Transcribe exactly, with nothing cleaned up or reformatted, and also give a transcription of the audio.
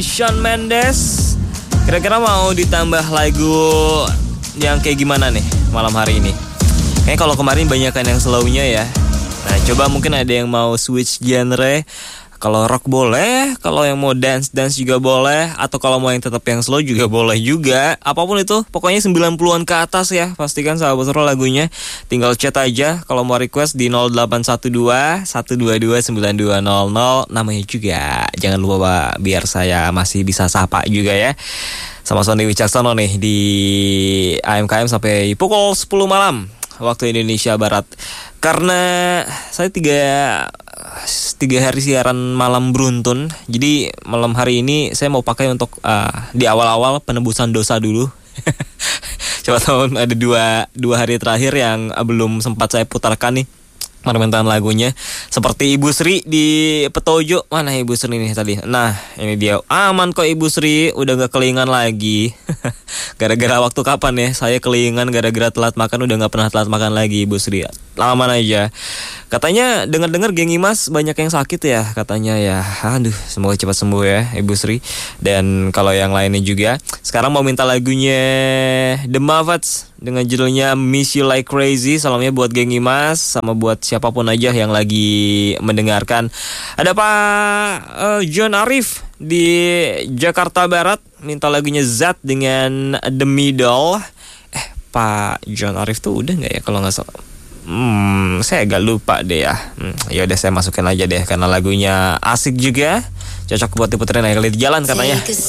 Shawn Mendes. Kira-kira mau ditambah lagu yang kayak gimana nih malam hari ini? Kayaknya kalau kemarin banyakan yang slownya ya. Nah coba mungkin ada yang mau switch genre. Kalau rock boleh, kalau yang mau dance-dance juga boleh, atau kalau mau yang tetap yang slow juga boleh juga. Apapun itu, pokoknya sembilan puluhan ke atas ya. Pastikan sahabat Surya lagunya. Tinggal chat aja kalau mau request di nol delapan satu dua, satu dua dua, sembilan dua nol nol. Namanya juga, jangan lupa Pak, biar saya masih bisa sapa juga ya. Sama Sony Wicaksono nih di A M K M sampai pukul sepuluh malam waktu Indonesia Barat. Karena saya tiga tiga hari siaran malam beruntun, jadi malam hari ini saya mau pakai untuk uh, di awal-awal penebusan dosa dulu. Coba tahun ada dua dua hari terakhir yang uh, belum sempat saya putarkan nih permintaan lagunya. Seperti Ibu Sri di Petojo. Mana Ibu Sri nih tadi? Nah ini dia. Aman kok Ibu Sri, udah gak kelingan lagi. Gara-gara waktu kapan ya saya kelingan gara-gara telat makan, udah gak pernah telat makan lagi Ibu Sri. Aman aja. Katanya dengar-dengar geng Imas banyak yang sakit ya katanya ya. Aduh, semoga cepat sembuh ya Ibu Sri. Dan kalau yang lainnya juga, sekarang mau minta lagunya The Mavats dengan judulnya Miss You Like Crazy. Salamnya buat geng Imas sama buat siapapun aja yang lagi mendengarkan. Ada Pak uh, John Arif di Jakarta Barat minta lagunya Z dengan The Middle. Eh Pak John Arif tuh udah nggak ya kalau nggak salah? Hmm, saya agak lupa deh ya. Hmm, ya udah saya masukin aja deh karena lagunya asik juga, cocok buat diputerin aja kali di jalan katanya.